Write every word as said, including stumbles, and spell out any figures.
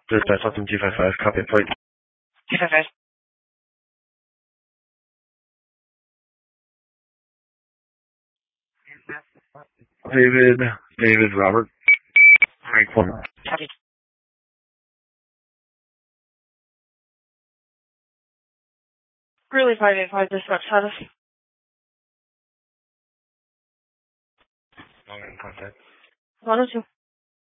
Dispatch London two five five, copy it, please. two five five. David, David, Robert. Rank one. Copy. Really five eight five, dispatch status. I'm in contact. one oh two.